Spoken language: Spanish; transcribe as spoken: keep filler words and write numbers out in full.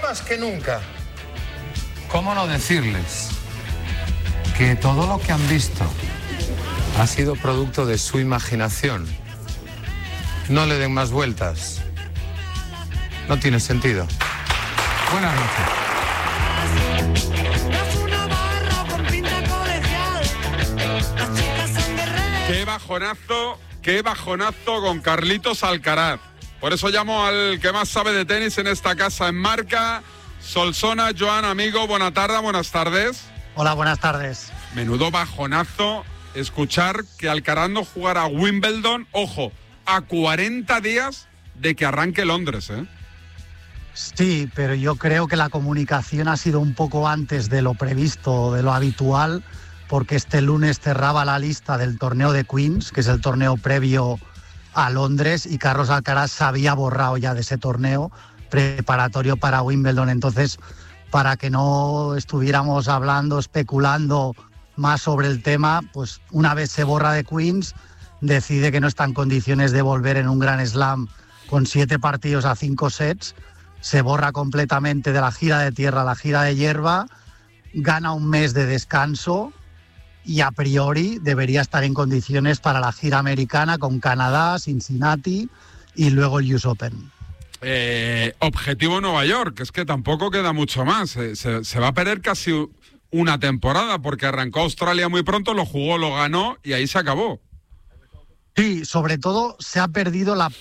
más que nunca. ¿Cómo no decirles que todo lo que han visto ha sido producto de su imaginación? No le den más vueltas. No tiene sentido. Buenas noches. Qué bajonazo, qué bajonazo con Carlitos Alcaraz. Por eso llamo al que más sabe de tenis en esta casa en Marca. Solsona, Joan, amigo, buena tarde, buenas tardes. Hola, buenas tardes. Menudo bajonazo escuchar que Alcaraz no jugará a Wimbledon, ojo, a cuarenta días de que arranque Londres, ¿eh? Sí, pero yo creo que la comunicación ha sido un poco antes de lo previsto, de lo habitual, porque este lunes cerraba la lista del torneo de Queens, que es el torneo previo a Londres, y Carlos Alcaraz se había borrado ya de ese torneo preparatorio para Wimbledon. Entonces, para que no estuviéramos hablando, especulando más sobre el tema, pues una vez se borra de Queens, decide que no está en condiciones de volver en un Grand Slam con siete partidos a cinco sets, se borra completamente de la gira de tierra a la gira de hierba, gana un mes de descanso y a priori debería estar en condiciones para la gira americana con Canadá, Cincinnati y luego el U S Open. Eh, objetivo Nueva York, es que tampoco queda mucho más. Se, se, se va a perder casi una temporada porque arrancó Australia muy pronto, lo jugó, lo ganó y ahí se acabó. Sí, sobre todo se ha perdido la